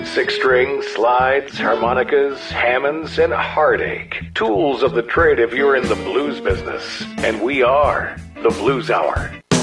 Six strings, slides, harmonicas, Hammonds, and heartache. Tools of the trade if you're in the blues business. And we are the Blues Hour.